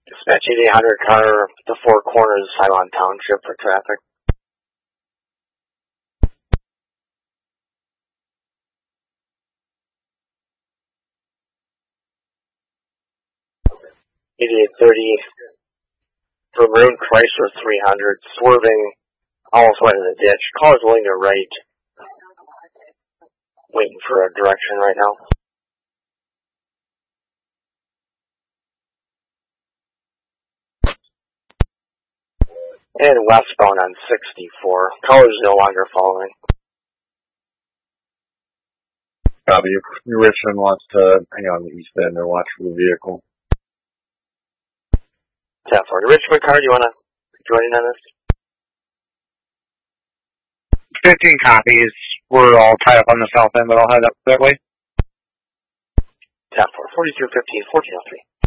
Dispatch 8800 car, the Four Corners, Highland Township for traffic. For Maroon Chrysler 300, swerving almost went in the ditch. Caller's willing to right. Waiting for a direction right now. And westbound on 64. Caller's no longer following. Copy. Richmond wants to hang on the east end and watch for the vehicle. 10-4. Richmond car, do you want to join in on this? 15 copies. We're all tied up on the south end, but I'll head up that way. 10-4. 4215, 1403.